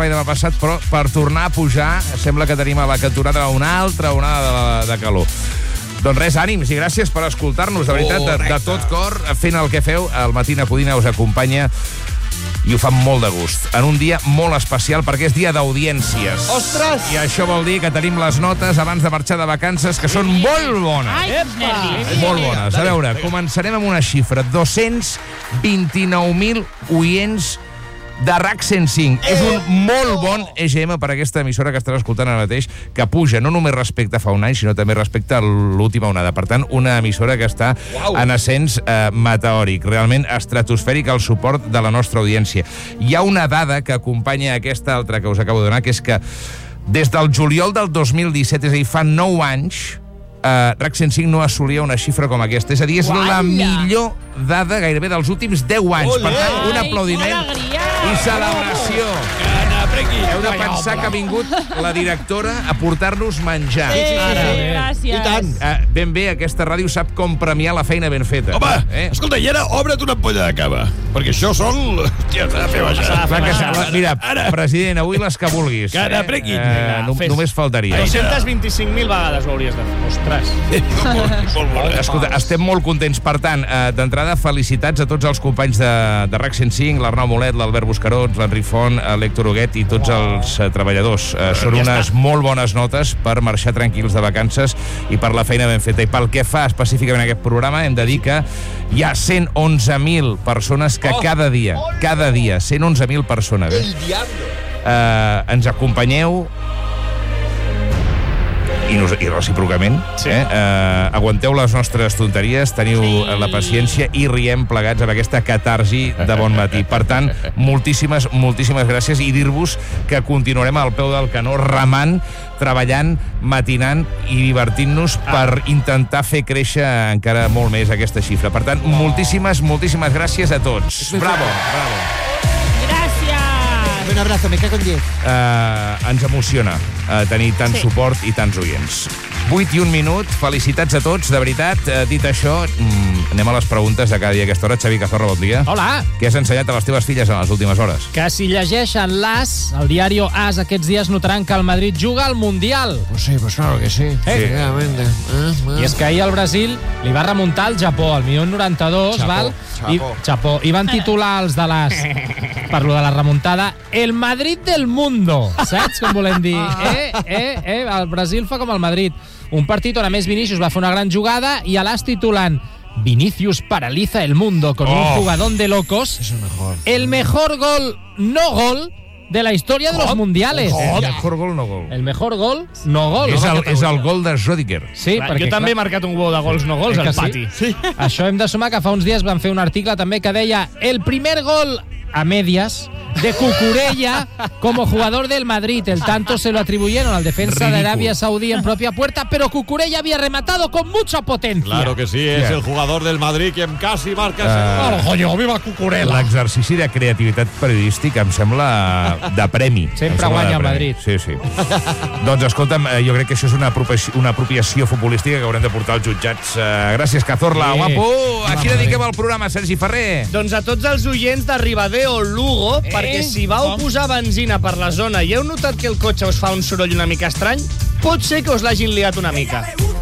demà i demà passat, però per tornar a pujar sembla que tenim a la cantonada una altra onada de calor. Doncs res, ànims i gràcies per escoltar-nos, de veritat, de tot cor, fent el que feu. El Matina Codina us acompanya i ho fa molt de gust. En un dia molt especial, perquè és dia d'audiències. Ostres! I això vol dir que tenim les notes abans de marxar de vacances, que són molt bones. Ai, Molt bones. A veure, començarem amb una xifra. 229.000 oients de RAC 105. És un molt bon EGM per aquesta emissora que estàs escoltant ara mateix, que puja no només respecte a fa un any, sinó també respecte a l'última onada. Per tant, una emissora que està en ascens meteòric, realment estratosfèric, el suport de la nostra audiència. Hi ha una dada que acompanya aquesta altra que us acabo de donar, que és que des del juliol del 2017, és a dir, fa 9 anys, RAC 105 no assolia una xifra com aquesta. És a dir, és la millor dada gairebé dels últims 10 anys. Per tant, un aplaudiment i celebració. Heu de pensar que ha vingut la directora a portar-nos menjar. Gràcies. I tant. Ben bé, aquesta ràdio sap com premiar la feina ben feta. Home, escolta, i ara obre't una ampolla de cava, perquè això sol... Hòstia, s'ha de fer baixar. Mira, president, avui les que vulguis. Que n'aprenguin. Només faltaria. 225.000 vegades ho hauries de fer. Ostres. Escolta, estem molt contents. Per tant, d'entrada, felicitats a tots els companys de RAC 105, l'Arnau Molet, l'Albert Buscarons, l'Enric Font, l'Héctor Huguet i tots els treballadors. Són unes molt bones notes per marxar tranquils de vacances i per la feina ben feta. I pel que fa específicament a aquest programa, hem de dir que hi ha 111.000 persones que cada dia, 111.000 persones, ens acompanyeu i recíprocament. Aguanteu les nostres tonteries, teniu la paciència i riem plegats amb aquesta catarsi de bon matí. Per tant, moltíssimes gràcies i dir-vos que continuarem al peu del canó remant, treballant, matinant i divertint-nos per intentar fer créixer encara molt més aquesta xifra. Per tant, moltíssimes gràcies a tots. Bravo. Un abrazo, me cago en 10. Ens emociona tenir tant suport i tants oients. 8 i 1 minut, felicitats a tots, de veritat. Dit això, anem a les preguntes de cada dia a aquesta hora. Xavi Cazorla, bon dia. Hola. Què has ensenyat a les teves filles en les últimes hores? Que si llegeixen l'AS, el diari AS, aquests dies notaran que el Madrid juga al Mundial. Pues sí, pues claro que sí. Efectivamente. I és que ahir el Brasil li va remuntar el Japó, al minut 92, val? Chapó. I van titular els de l'AS, per lo de la remuntada, el Madrid del mundo. Saps com volem dir? El Brasil fa com el Madrid. Un partit on, a més, Vinícius va fer una gran jugada i a l'AS titulant Vinícius paraliza el mundo con un jugadón de locos. Es el mejor. El mejor gol, no gol, de la historia de los mundiales. El mejor gol, no gol. El mejor gol, no gol. És el gol de Schrödinger. Sí, perquè, jo també he marcat un gol de gols no gols al pati. Sí. Això hem de sumar que fa uns dies van fer un article també que deia el primer gol a medias de Cucurella como jugador del Madrid. El tanto se lo atribuyeron al defensa de Arabia Saudí en propia puerta, pero Cucurella había rematado con mucha potencia. Claro que sí, es el jugador del Madrid quien casi marca... ¡Coño, viva Cucurella! L'exercici de creativitat periodística em sembla de premi. Sempre guanya el Madrid. Sí. Doncs, escolta'm, jo crec que això és una apropiació futbolística que haurem de portar als jutjats. Gràcies, Cazorla, guapo. A qui dediquem el programa, Sergi Ferrer? Doncs a tots els oients de Ribadeo Lugo, perquè si vau posar benzina per la zona i heu notat que el cotxe us fa un soroll una mica estrany, pot ser que us l'hagin liat una mica.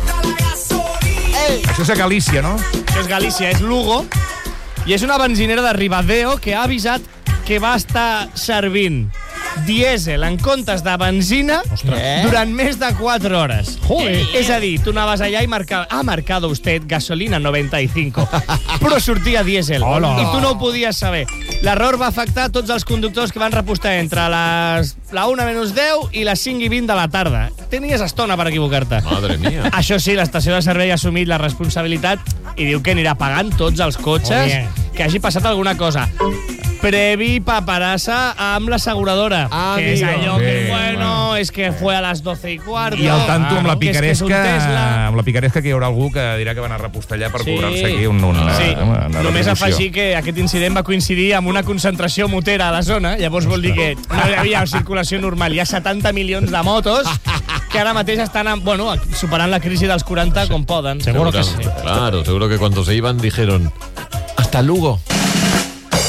Això és a Galícia, no? Això és Galícia, és Lugo, i és una benzinera de Ribadeo que ha avisat que va estar servint dièsel en comptes de benzina durant més de 4 hores. És a dir, tu anaves allà i ha marcado usted gasolina 95, però sortia dièsel i tu no ho podies saber. L'error va afectar tots els conductors que van repostar entre la 1:10 i les 5:20 de la tarda. Tenies estona per equivocar-te. Madre mía. Això sí, l'estació de servei ha assumit la responsabilitat i diu que anirà pagant tots els cotxes que hagi passat alguna cosa. Previ paperassa amb l'asseguradora. Que és allò que, bueno, és que fue a les 12:15. I al tanto amb la picaresca que hi haurà algú que dirà que van a repostar allà per cobrar-se aquí una només afegir que aquest incident va coincidir amb una concentració motera a la zona, llavors vol dir que no hi havia circulació normal. Hi ha 70 milions de motos que ara mateix estan superant la crisi dels 40 com poden. Seguro que sí. Claro, seguro que cuando se iban dijeron hasta Lugo.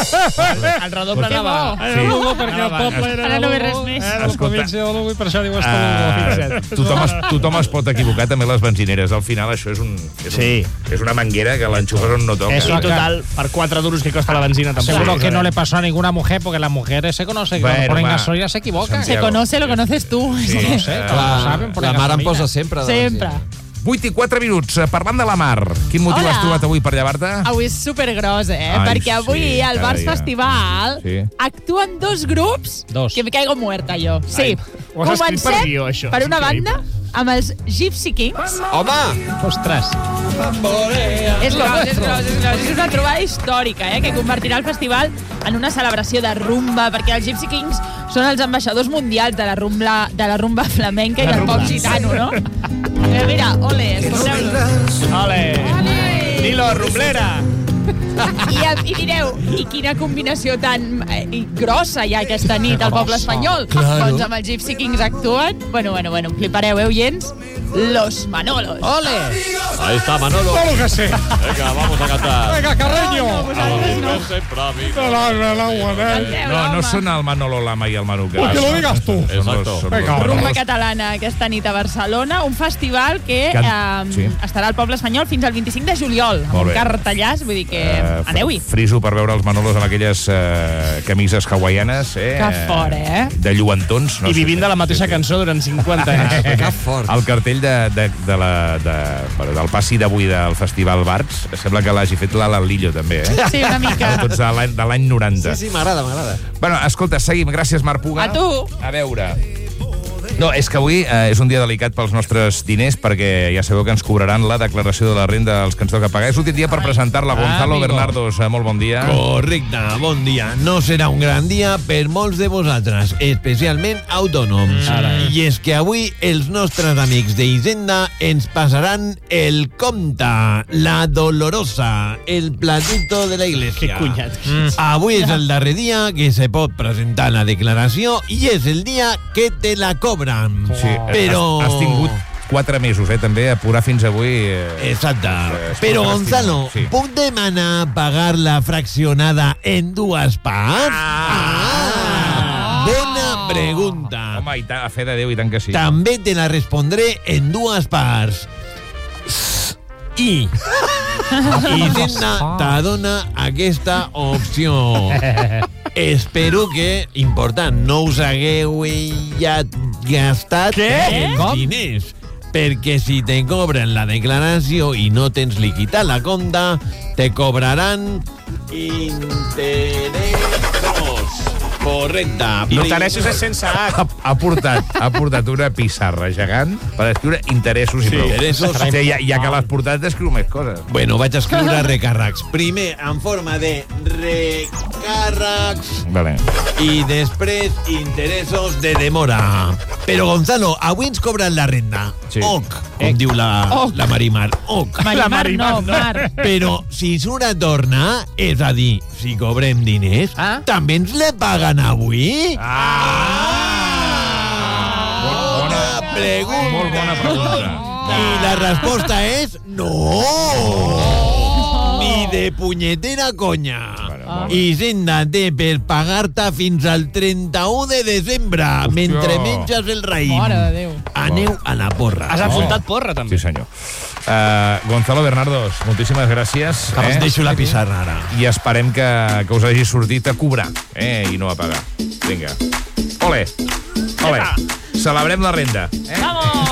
El redoble anava... Sí. Lugo, perquè el poble era Ara no ve res Lugo. més. La província de Lugo, i per això diu hasta Lugo. Tothom es pot equivocar, també les benzineres. Al final això és una manguera que l'enxufes on no toca. És un total, per 4 duros que costa la benzina, tampoc. Seguro que no le pasó a ninguna mujer, porque las mujeres se conocen, que Bueno, cuando ponen va. gasolina se equivocan. Se conoce, lo conoces tú. Sí. No sé, todos saben poner La Mar em gasolina. posa sempre. Sempre. 8 i 4 minuts. Parlant de la Mar, quin motiu Hola. has trobat avui per llevar-te? Avui és supergros, Ai, perquè avui sí, al cada Bars dia. Festival Sí. actuen 2 grups Dos. que me caigo muerta, jo. Sí. ho has escrit per guió, això. per És una increïble. banda, amb els Gypsy Kings. Home! Ostres. És gros. És una trobada històrica, que convertirà el festival en una celebració de rumba, perquè els Gypsy Kings són els ambaixadors mundials de la rumba flamenca i del pop gitano, no? Mira, ole, escolteu-los. Ole! Nilo, rumblera! I direu, i quina combinació tan grossa hi ha aquesta nit al poble espanyol? Doncs amb els Gypsy Kings actuen, bueno, flipareu, oients, Los Manolos. ¡Ole! Ahí está Manolo. ¡Todo lo que sé! Venga, vamos a cantar. ¡Venga, Carreño! No són el Manolo Lama i el Manu Cas. Que lo digas tú. Exacto. Venga, Rumba catalana aquesta nit a Barcelona, un festival que Sí. estarà al poble espanyol fins al 25 de juliol, amb Molt un bé. cartellàs, vull dir que aneu-hi. Friso per veure els Manolos amb aquelles camises hawaianes. Que fort, De lluentons. I vivint de la mateixa cançó durant 50 anys. Que fort. El cartell del passi d'avui del Festival Barts sembla que l'hagi fet l'Alan Lillo, també, Sí, una mica. Tots de l'any 90. Sí, m'agrada. Bueno, escolta, seguim. Gràcies, Marc Puga. A tu. A veure... No, és que avui és un dia delicat pels nostres diners perquè ja sabeu que ens cobraran la declaració de la renda als que ens toca pagar. És l'últim dia per presentar-la. Gonzalo amigo. Bernardos, molt bon dia. Correcte, bon dia. No serà un gran dia per molts de vosaltres, especialment autònoms. I és que avui els nostres amics d'Hisenda ens passaran el compte, la dolorosa, el platito de la Que iglesia. cunyat. Avui és el darrer dia que se pot presentar la declaració i és el dia que te la cobren. Sí, Però... has tingut 4 mesos, també, a apurar fins avui. Exacte. és Però, fantàstic. Gonzalo, Sí. puc demanar pagar la fraccionada en 2 parts? Bona pregunta. Home, a fe de Déu, i tant que sí. També te la respondré en 2 parts. I Hisenda t'adona aquesta opció. Espero que, important, no us hagueu ja gastat els diners. Perquè si te cobren la declaració i no tens liquidat la compta, te cobraran interessos. Correcte. Interessos és sense H. Ha portat una pissarra gegant per escriure interessos i prou. interessos. Sí, ja que l'has portat, escriu més coses. Bueno, vaig escriure recàrrecs. Primer en forma de recàrrecs Vale. i després interessos de demora. Però, Gonzalo, avui ens cobren la renda. Sí. OC, com diu la Marimar. OC. Marimar, no, Mar. Però si surt a tornar, és a dir, si cobrem diners, també ens le paguen avui? Bona pregunta. Molt bona pregunta. I la resposta és no. Ni de punyetera conya. Hisenda té per pagar-te fins al 31 de desembre, mentre menges el raïm. Mare de Déu. Aneu a la porra. Has apuntat porra, també. Sí, senyor. Gonzalo Bernardos, moltíssimes gràcies. Us deixo la pissarra ara. I esperem que us hagi sortit a cobrar i no a pagar. Vinga. Ole. Celebrem la renda. Vamos!